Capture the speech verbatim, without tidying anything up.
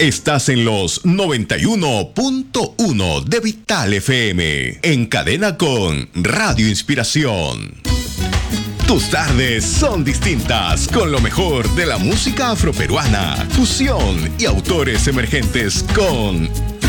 Estás en los noventa y uno punto uno de Vital F M, en cadena con Radio Inspiración. Tus tardes son distintas, con lo mejor de la música afroperuana, fusión y autores emergentes con